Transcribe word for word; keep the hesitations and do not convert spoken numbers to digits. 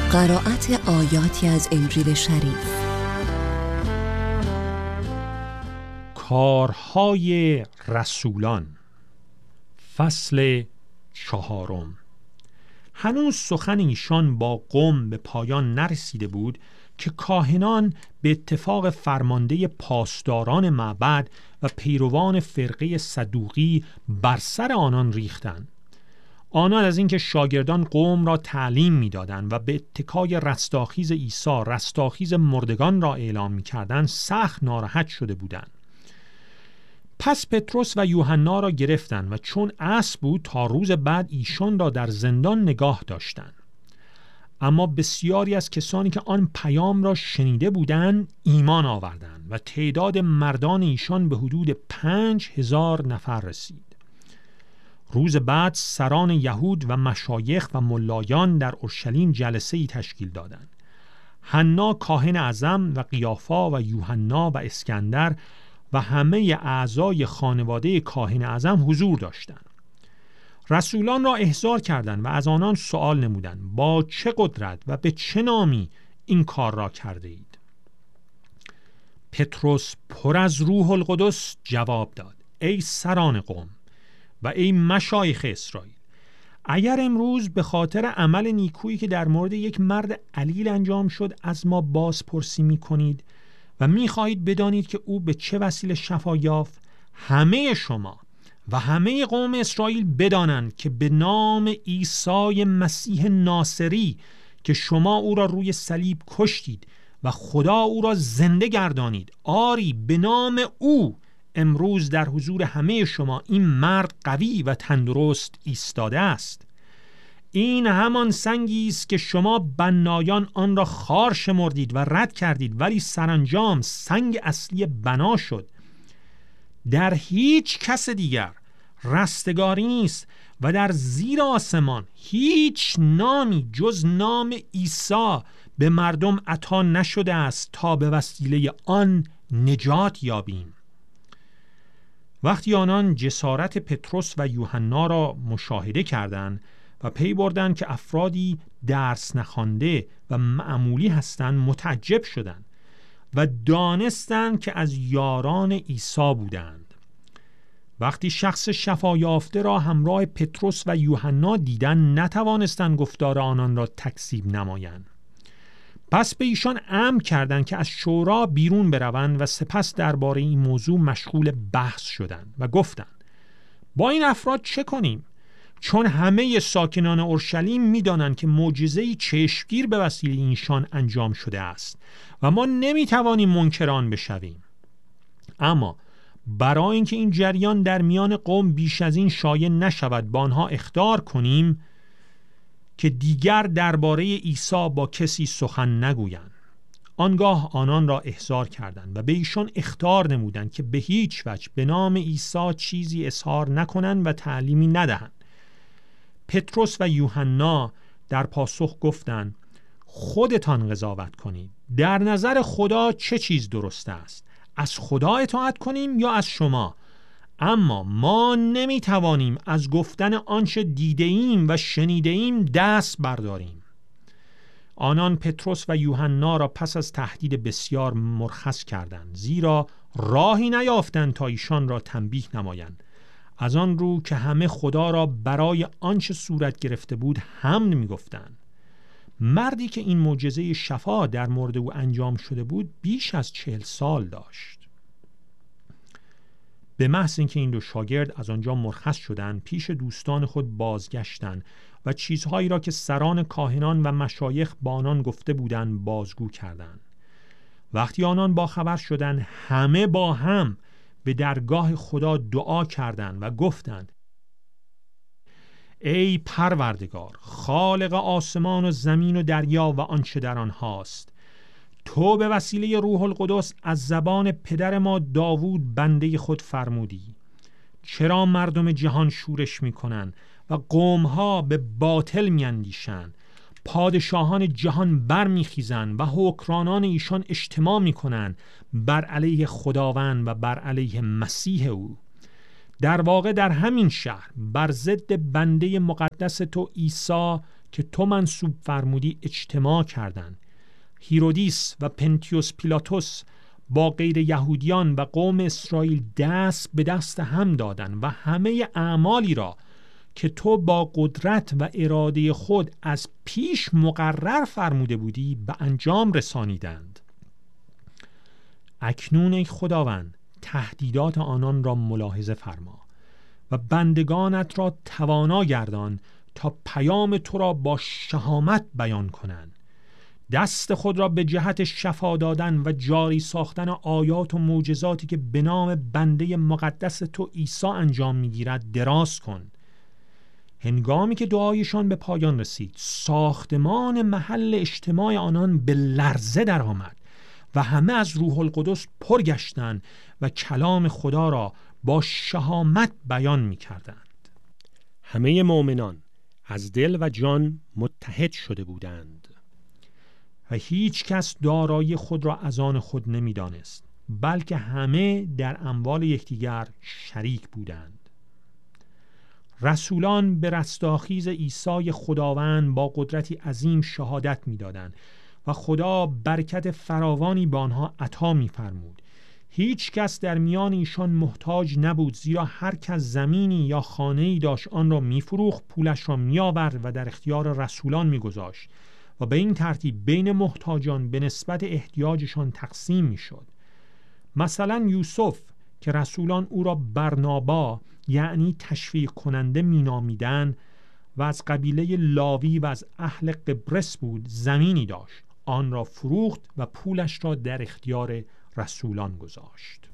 قرائت آیاتی از انجیل شریف. کارهای رسولان، فصل چهارم. هنوز سخن ایشان با قوم به پایان نرسیده بود که کاهنان به اتفاق فرمانده پاسداران معبد و پیروان فرقه صدوقی بر سر آنان ریختند. آنان از اینکه شاگردان قوم را تعلیم می‌دادند و به اتکای رستاخیز عیسی رستاخیز مردگان را اعلام می‌کردند سخت ناراحت شده بودند. پس پتروس و یوحنا را گرفتند و چون عصر بود تا روز بعد ایشان را در زندان نگاه داشتند. اما بسیاری از کسانی که آن پیام را شنیده بودند ایمان آوردند و تعداد مردان ایشان به حدود پنج هزار نفر رسید. روز بعد سران یهود و مشایخ و ملایان در اورشلیم جلسه‌ای تشکیل دادند. حنا کاهن اعظم و قیافا و یوحنا و اسکندر و همه اعضای خانواده کاهن اعظم حضور داشتند. رسولان را احضار کردند و از آنان سؤال نمودند: با چه قدرت و به چه نامی این کار را کرده اید؟ پتروس پر از روح القدس جواب داد: ای سران قوم و ای مشایخ اسرائیل، اگر امروز به خاطر عمل نیکویی که در مورد یک مرد علیل انجام شد از ما بازپرسی می کنید و می خواهید بدانید که او به چه وسیله شفا یافت، همه شما و همه قوم اسرائیل بدانند که به نام عیسی مسیح ناصری که شما او را روی صلیب کشتید و خدا او را زنده گردانید، آری به نام او امروز در حضور همه شما این مرد قوی و تندرست ایستاده است. این همان سنگی است که شما بنایان آن را خار شمردید و رد کردید، ولی سرانجام سنگ اصلی بنا شد. در هیچ کس دیگر رستگاری نیست و در زیر آسمان هیچ نامی جز نام عیسی به مردم عطا نشده است تا به وسیله آن نجات یابیم. وقتی آنان جسارت پتروس و یوحنا را مشاهده کردند و پی بردند که افرادی درس نخوانده و معمولی هستند، متعجب شدند و دانستند که از یاران عیسی بودند. وقتی شخص شفا یافته را همراه پتروس و یوحنا دیدند، نتوانستند گفتار آنان را تکذیب نمایند. پس به ایشان امر کردند که از شورا بیرون بروند و سپس درباره این موضوع مشغول بحث شدند و گفتند: با این افراد چه کنیم؟ چون همه ساکنان اورشلیم می‌دانند که معجزه‌ای چشمگیر به وسیله اینشان انجام شده است و ما نمی‌توانیم منکران بشویم. اما برای اینکه این جریان در میان قوم بیش از این شایع نشود، با آنها اخطار کنیم که دیگر درباره عیسی با کسی سخن نگویند. آنگاه آنان را احضار کردند و به ایشان اخطار نمودند که به هیچ وجه به نام عیسی چیزی اظهار نکنند و تعلیمی ندهند. پتروس و یوحنا در پاسخ گفتند: خودتان قضاوت کنید. در نظر خدا چه چیز درست است؟ از خدا اطاعت کنیم یا از شما؟ اما ما نمیتوانیم از گفتن آنچه دیده ایم و شنیده ایم دست برداریم. آنان پتروس و یوحنا را پس از تهدید بسیار مرخص کردند، زیرا راهی نیافتند تا ایشان را تنبیه نمایند، از آن رو که همه خدا را برای آنچه صورت گرفته بود حمد میگفتند. مردی که این معجزه شفا در مورد او انجام شده بود بیش از چهل سال داشت. به محض اینکه این دو شاگرد از آنجا مرخص شدند، پیش دوستان خود بازگشتند و چیزهایی را که سران کاهنان و مشایخ با آنان گفته بودند بازگو کردند. وقتی آنان با خبر شدند، همه با هم به درگاه خدا دعا کردند و گفتند: ای پروردگار، خالق آسمان و زمین و دریا و آنچه در آنهاست، تو به وسیله روح القدس از زبان پدر ما داوود بنده خود فرمودی: چرا مردم جهان شورش می کنند و قومها به باطل می اندیشند؟ پادشاهان جهان بر می خیزند و حکمرانان ایشان اجتماع می کنند بر علیه خداوند و بر علیه مسیح او. در واقع در همین شهر بر ضد بنده مقدس تو عیسی که تو منصوب فرمودی اجتماع کردند. هیرودیس و پنتیوس پیلاتوس با غیر یهودیان و قوم اسرائیل دست به دست هم دادند و همه اعمالی را که تو با قدرت و اراده خود از پیش مقرر فرموده بودی به انجام رسانیدند. اکنون ای خداوند تهدیدات آنان را ملاحظه فرما و بندگانت را توانا گردان تا پیام تو را با شهامت بیان کنند. دست خود را به جهت شفا دادن و جاری ساختن آیات و معجزاتی که به نام بنده مقدس تو عیسی انجام می‌گیرد دراز کن. هنگامی که دعایشان به پایان رسید، ساختمان محل اجتماع آنان به لرزه درآمد و همه از روح القدس پر گشتند و کلام خدا را با شهامت بیان می‌کردند. همه مؤمنان از دل و جان متحد شده بودند و هیچ کس دارایی خود را از آن خود نمی‌دانست، بلکه همه در اموال یکدیگر شریک بودند. رسولان به رستاخیز عیسی خداوند با قدرتی عظیم شهادت می‌دادند و خدا برکت فراوانی به آنها عطا می‌فرمود. هیچ کس در میان ایشان محتاج نبود، زیرا هر کس زمینی یا خانه‌ای داشت آن را می‌فروخت، پولش را می‌آورد و در اختیار رسولان می‌گذاشت و به این ترتیب بین محتاجان به نسبت احتیاجشان تقسیم می‌شد. مثلا یوسف که رسولان او را برنابا یعنی تشویق کننده مینامیدند و از قبیله لاوی و از اهل قبرس بود، زمینی داشت، آن را فروخت و پولش را در اختیار رسولان گذاشت.